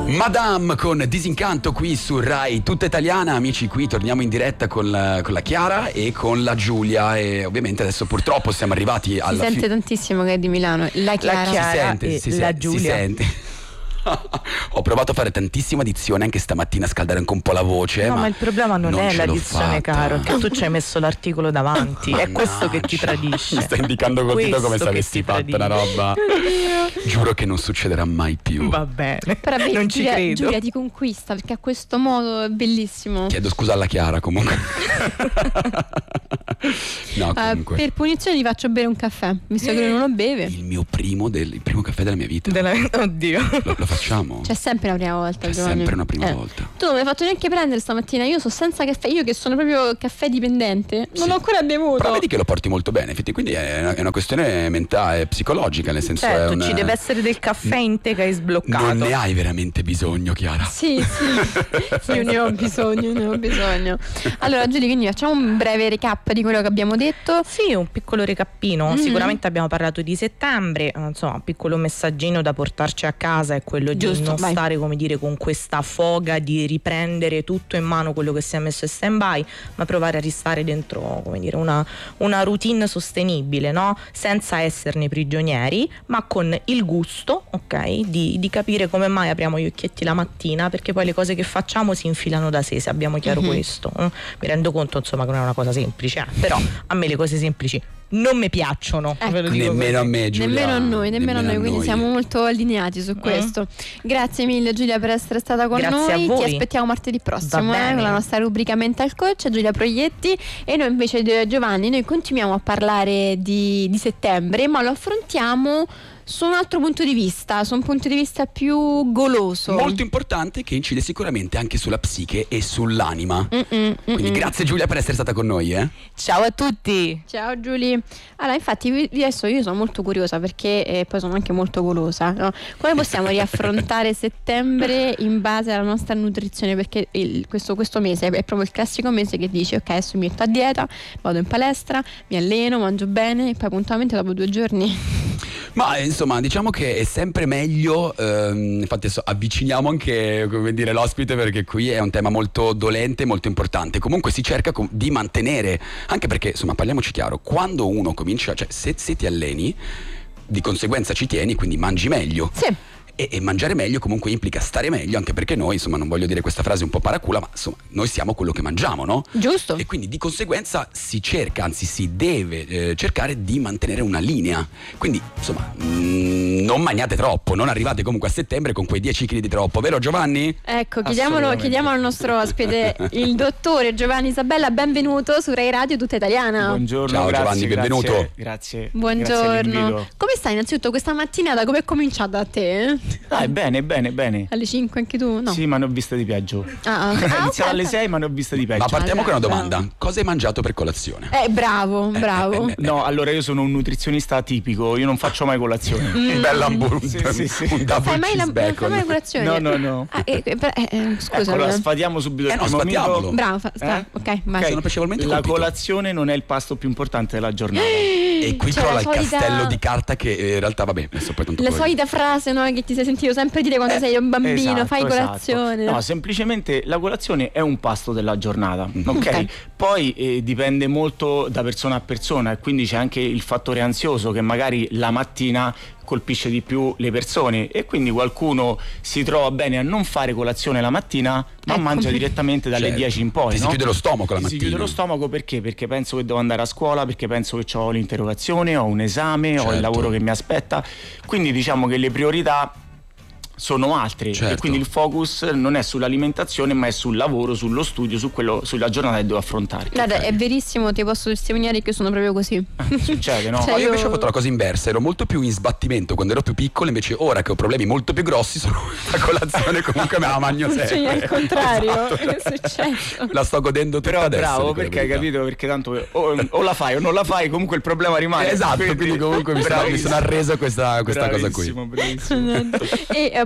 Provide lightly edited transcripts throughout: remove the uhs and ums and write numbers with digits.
Madame con Disincanto qui su Rai Tutta Italiana. Amici, qui torniamo in diretta con la Chiara e con la Giulia, e ovviamente adesso purtroppo siamo arrivati alla Si sente tantissimo che è di Milano. La Chiara la Giulia. Si sente. Ho provato a fare tantissima dizione anche stamattina, a scaldare anche un po' la voce. No, ma il problema non è la dizione, caro, è che tu ci hai messo l'articolo davanti. È questo che ti tradisce. Mi sta indicando col dito come se avessi fatto una roba. Giuro che non succederà mai più. Va bene. Però non ci credo. Giulia ti conquista perché a questo modo è bellissimo. Chiedo scusa alla Chiara comunque. No, comunque. Per punizione ti faccio bere un caffè, visto che lui non lo beve. Il primo caffè della mia vita. Oddio. Lo facciamo? C'è sempre la prima volta. C'è Giovanni. sempre una prima volta. Tu non mi hai fatto neanche prendere stamattina. Io sono senza caffè. Io che sono proprio caffè dipendente, non l'ho ancora bevuto. Però vedi che lo porti molto bene, effettivamente. Quindi è una questione mentale, psicologica, nel senso certo, ci deve essere del caffè in te che hai sbloccato. Non ne hai veramente bisogno, Chiara. Sì. Io ne ho bisogno. Allora Giulia, quindi facciamo un breve recap di quello che abbiamo detto. Sì, un piccolo recappino. Sicuramente abbiamo parlato di settembre, insomma, un piccolo messaggino da portarci a casa è quello di non stare, come dire, con questa foga di riprendere tutto in mano quello che si è messo in stand-by, ma provare a ristare dentro, come dire, una routine sostenibile, no? Senza esserne prigionieri, ma con il gusto, ok, di capire come mai apriamo gli occhietti la mattina, perché poi le cose che facciamo si infilano da sé, se abbiamo chiaro questo. Mi rendo conto, insomma, che non è una cosa semplice, però a me le cose semplici non mi piacciono, ve lo dico nemmeno così. A me, Giulia. Nemmeno a noi, quindi siamo molto allineati su questo. Grazie mille Giulia per essere stata con noi. Ti aspettiamo martedì prossimo con la nostra rubrica Mental Coach, Giulia Proietti, e noi invece Giovanni, noi continuiamo a parlare di settembre, ma lo affrontiamo su un altro punto di vista, su un punto di vista più goloso. Molto importante, che incide sicuramente anche sulla psiche e sull'anima. Quindi grazie Giulia per essere stata con noi. Ciao a tutti. Ciao Giulia. Allora, infatti adesso io sono molto curiosa perché poi sono anche molto golosa, no? Come possiamo riaffrontare settembre in base alla nostra nutrizione? Perché questo mese è proprio il classico mese che dici ok, adesso mi metto a dieta, vado in palestra, mi alleno, mangio bene e poi puntualmente dopo 2 giorni ma insomma, diciamo che è sempre meglio, infatti adesso avviciniamo anche, come dire, l'ospite, perché qui è un tema molto dolente, molto importante. Comunque si cerca di mantenere, anche perché, insomma, parliamoci chiaro, quando uno comincia, cioè se ti alleni, di conseguenza ci tieni, quindi mangi meglio. Sì. E mangiare meglio comunque implica stare meglio, anche perché noi, insomma, non voglio dire questa frase un po' paracula, ma insomma, noi siamo quello che mangiamo, no? Giusto. E quindi di conseguenza si cerca, anzi si deve cercare di mantenere una linea. Quindi, insomma, non mangiate troppo, non arrivate comunque a settembre con quei 10 kg di troppo, vero Giovanni? Ecco, chiediamo al nostro ospite, il dottore Giovanni Isabella, benvenuto su Rai Radio Tutta Italiana. Buongiorno. Ciao grazie, Giovanni, benvenuto. Grazie. Buongiorno. Come stai innanzitutto questa mattinata? Come è cominciata a te? Bene. Alle 5 anche tu? No. Sì, ma ne ho viste di peggio. Ho iniziato alle 6, ma ne ho viste di peggio. Ma partiamo con una domanda. Cosa hai mangiato per colazione? Bravo. No, allora io sono un nutrizionista atipico, io non faccio mai colazione. Un bel hamburger, sì. un double non fai mai colazione? No. Scusa. Allora sfatiamo subito il primo mito. Bravo, ok, vai. Sono piacevolmente la colpito. colazione non è il pasto più importante della giornata. E qui C'è crolla la il solita- castello di carta che in realtà vabbè, adesso poi tanto La poi- solita frase, no, che ti sei sentito sempre dire quando sei un bambino, Esatto, fai colazione. No, semplicemente la colazione è un pasto della giornata, ok? Ok. Poi dipende molto da persona a persona, e quindi c'è anche il fattore ansioso che magari la mattina colpisce di più le persone, e quindi qualcuno si trova bene a non fare colazione la mattina, ma mangia direttamente dalle Certo. 10 in poi. Ti si chiude lo stomaco la Si mattina. chiude lo stomaco perché? Perché penso che devo andare a scuola, perché penso che ho l'interrogazione, ho un esame, ho il Certo. lavoro che mi aspetta. Quindi diciamo che le priorità sono altre, Certo. e quindi il focus non è sull'alimentazione, ma è sul lavoro, sullo studio, sulla giornata che devo affrontare. Guarda, è verissimo, ti posso testimoniare che io sono proprio così. Succede, no? Cioè, Io invece ho fatto la cosa inversa, ero molto più in sbattimento quando ero più piccolo, invece ora che ho problemi molto più grossi sono la colazione comunque me la mangio sempre. Cioè, al contrario, Esatto, che è successo? La sto godendo tutta Però adesso. bravo, dico la perché hai verità. capito, perché tanto o la fai o non la fai, comunque il problema rimane. Esatto, quindi comunque mi sono arreso a questa cosa qui. Bravissimo. E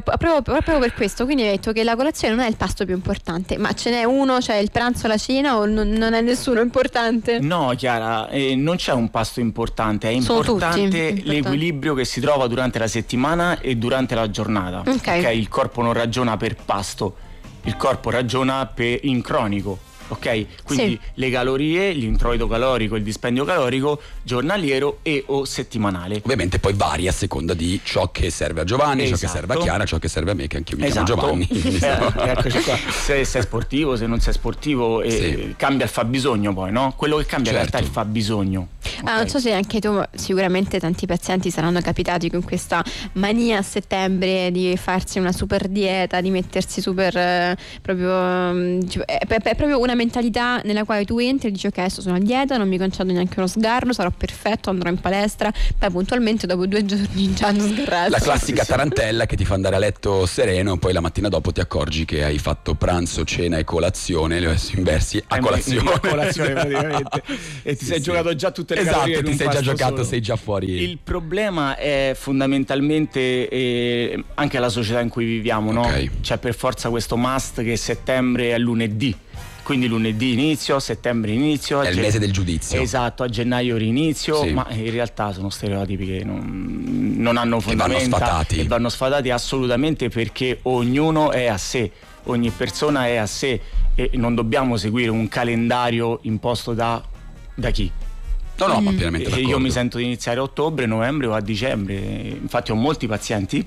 proprio per questo, quindi hai detto che la colazione non è il pasto più importante, ma ce n'è uno, cioè il pranzo, la cena, o non è nessuno importante? No, Chiara, non c'è un pasto importante, è importante l'equilibrio che si trova durante la settimana e durante la giornata. Okay? Il corpo non ragiona per pasto, il corpo ragiona in cronico. Ok, quindi le calorie, l'introito calorico, il dispendio calorico giornaliero e o settimanale. Ovviamente poi varia a seconda di ciò che serve a Giovanni, ciò che serve a Chiara, ciò che serve a me, che anch'io mi chiamo Giovanni. Eccoci qua. Se sei sportivo, se non sei sportivo, cambia il fabbisogno poi, no? Quello che cambia in realtà è il fabbisogno. Non so se anche tu, sicuramente tanti pazienti saranno capitati con questa mania a settembre di farsi una super dieta, di mettersi super è proprio una mentalità nella quale tu entri e dici ok, adesso sono a dieta, non mi concedo neanche uno sgarro, sarò perfetto, andrò in palestra, poi puntualmente dopo 2 giorni già hanno sgarrato. La classica tarantella che ti fa andare a letto sereno, poi la mattina dopo ti accorgi che hai fatto pranzo, cena e colazione, li ho inversi a colazione. A colazione praticamente. E ti sei giocato già tutte le calorie. Esatto, ti sei già giocato, sei già fuori. Il problema è fondamentalmente anche la società in cui viviamo, no? C'è per forza questo must che settembre è lunedì. Quindi lunedì inizio, settembre inizio. È il mese del giudizio. Esatto, a gennaio rinizio, ma in realtà sono stereotipi che non hanno fondamenta e vanno sfatati assolutamente, perché ognuno è a sé, ogni persona è a sé e non dobbiamo seguire un calendario imposto da chi. No, ma pienamente d'accordo. Io mi sento di iniziare a ottobre, novembre o a dicembre. Infatti ho molti pazienti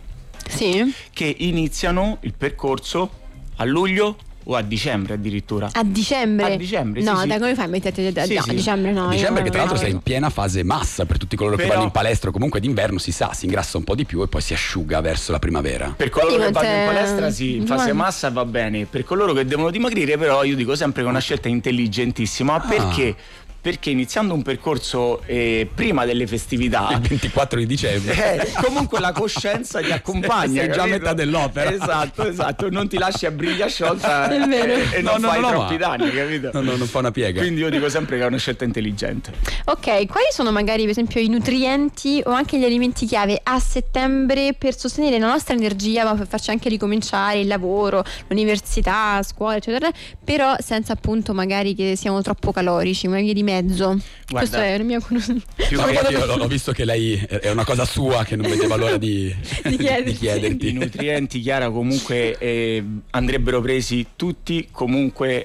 che iniziano il percorso a luglio o a dicembre addirittura. A dicembre? A dicembre, no, sì. Dai, come fai a metterti a dicembre? No, a dicembre che tra l'altro sei in piena fase massa per tutti coloro che vanno in palestra, comunque d'inverno si ingrassa un po' di più e poi si asciuga verso la primavera. Per coloro che vanno in palestra in fase massa va bene, per coloro che devono dimagrire però io dico sempre che è una scelta intelligentissima. Perché iniziando un percorso prima delle festività, il 24 di dicembre, comunque la coscienza ti accompagna, sei già a metà dell'opera. Esatto, non ti lasci a briglia sciolta e non fai troppi danni, capito? No, non fa una piega. Quindi io dico sempre che è una scelta intelligente. Ok, quali sono magari per esempio i nutrienti o anche gli alimenti chiave a settembre per sostenere la nostra energia, ma per farci anche ricominciare il lavoro, l'università, scuola, eccetera, però senza appunto magari che siamo troppo calorici, una via di mezzo? Guarda, questo è il mio io ho visto che lei è una cosa sua che non vedeva l'ora di chiederti. I nutrienti, Chiara, comunque andrebbero presi tutti comunque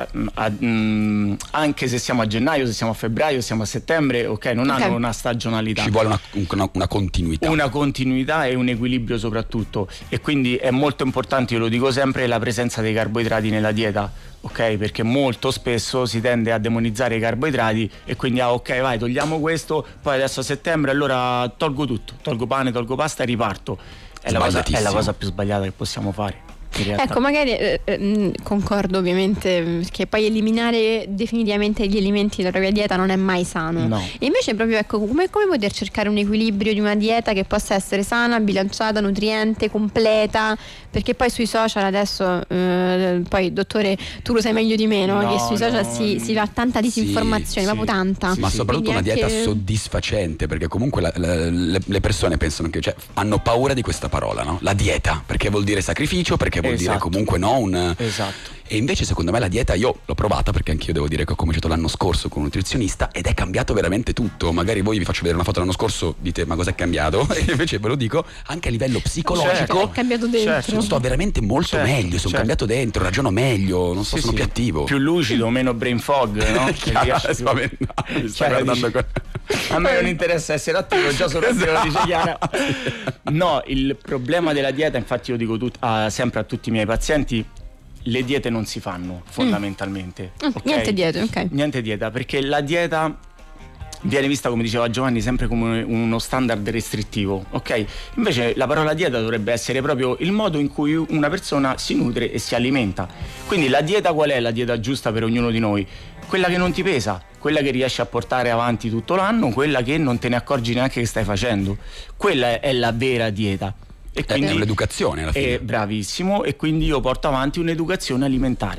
anche se siamo a gennaio, se siamo a febbraio, se siamo a settembre, non hanno una stagionalità. Ci vuole una continuità. Una continuità e un equilibrio soprattutto, e quindi è molto importante, io lo dico sempre, la presenza dei carboidrati nella dieta. Perché molto spesso si tende a demonizzare i carboidrati e quindi vai, togliamo questo, poi adesso a settembre allora tolgo tutto, tolgo pane, tolgo pasta e riparto. È la cosa più sbagliata che possiamo fare. Ecco, magari concordo ovviamente, perché poi eliminare definitivamente gli alimenti della propria dieta non è mai sano. No. E invece proprio come poter cercare un equilibrio di una dieta che possa essere sana, bilanciata, nutriente, completa, perché poi sui social adesso poi dottore tu lo sai meglio di me, no? Che sui social si va tanta disinformazione, proprio tanta. Ma soprattutto una dieta soddisfacente, perché comunque le persone pensano che hanno paura di questa parola, no? La dieta, perché vuol dire sacrificio, perché vuol dire comunque Esatto. E invece secondo me la dieta, io l'ho provata perché anch'io devo dire che ho cominciato l'anno scorso con un nutrizionista ed è cambiato veramente tutto. Magari voi vi faccio vedere una foto l'anno scorso, dite ma cos'è cambiato? E invece ve lo dico, anche a livello psicologico è cambiato dentro. Sto veramente molto meglio, sono cambiato dentro, ragiono meglio, non so, sono più attivo, più lucido, meno brain fog, no? Mi sta guardando a me non interessa essere attivo, già sono attivo, dice Chiara. No, il problema della dieta, infatti io dico sempre a tutti i miei pazienti, le diete non si fanno fondamentalmente. Niente dieta, Niente dieta, perché la dieta viene vista, come diceva Giovanni, sempre come uno standard restrittivo, Invece la parola dieta dovrebbe essere proprio il modo in cui una persona si nutre e si alimenta. Quindi la dieta qual è la dieta giusta per ognuno di noi? Quella che non ti pesa, quella che riesci a portare avanti tutto l'anno, quella che non te ne accorgi neanche che stai facendo. Quella è la vera dieta. E quindi è un'educazione alla fine. Bravissimo, e quindi io porto avanti un'educazione alimentare.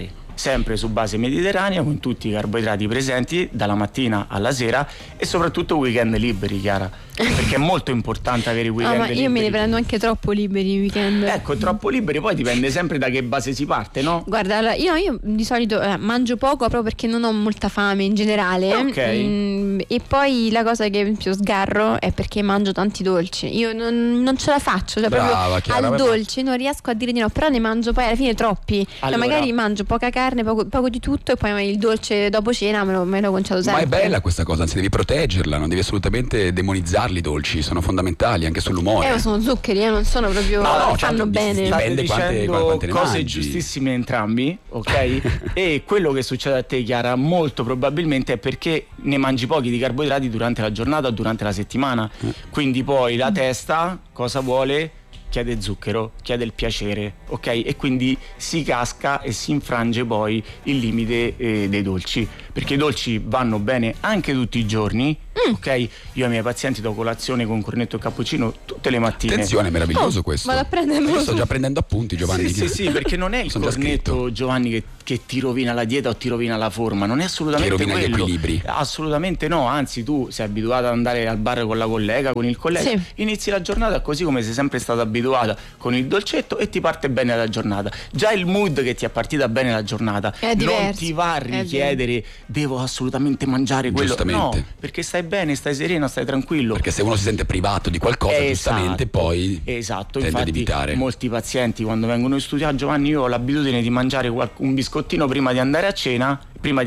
sempre su base mediterranea, con tutti i carboidrati presenti dalla mattina alla sera, e soprattutto weekend liberi, Chiara, perché è molto importante avere i weekend liberi. Io me ne prendo anche troppo liberi i weekend. Ecco, troppo liberi, poi dipende sempre da che base si parte, no? Guarda, allora, io di solito mangio poco proprio perché non ho molta fame in generale. E poi la cosa che più sgarro è perché mangio tanti dolci. Io non ce la faccio, cioè Brava, proprio al dolce non riesco a dire di no, però ne mangio poi alla fine troppi. Allora, cioè, magari mangio poca carne, poco di tutto, e poi il dolce dopo cena me lo concedo sempre. Ma è bella questa cosa, anzi devi proteggerla, non devi assolutamente demonizzarli i dolci, sono fondamentali anche sull'umore. Sono zuccheri, non sono proprio fanno certo, bene. Dipende quante ne cose mangi. giustissime entrambi, ok? E quello che succede a te, Chiara, molto probabilmente è perché ne mangi pochi di carboidrati durante la giornata o durante la settimana. Quindi poi la testa cosa vuole? Chiede zucchero, chiede il piacere, ok? E quindi si casca e si infrange poi il limite dei dolci, perché i dolci vanno bene anche tutti i giorni, ok? Io ai miei pazienti do colazione con cornetto e cappuccino tutte le mattine. Attenzione, meraviglioso questo. Vado a prendere. Io sto già prendendo appunti, Giovanni. Sì, perché non è il cornetto, Giovanni, che ti rovina la dieta o ti rovina la forma, non è assolutamente quello. Ti rovina gli equilibri. Assolutamente no, anzi tu sei abituata ad andare al bar con la collega, con il collega, inizi la giornata così come sei sempre stata abituata, con il dolcetto, e ti parte bene la giornata. Già il mood che ti è partita bene la giornata non ti va a richiedere devo assolutamente mangiare quello, no, perché stai bene, stai sereno, stai tranquillo. Perché se uno si sente privato di qualcosa, giustamente poi tende infatti ad evitare. Molti pazienti quando vengono in studio, Giovanni, io ho l'abitudine di mangiare un biscottino prima di andare a cena, prima di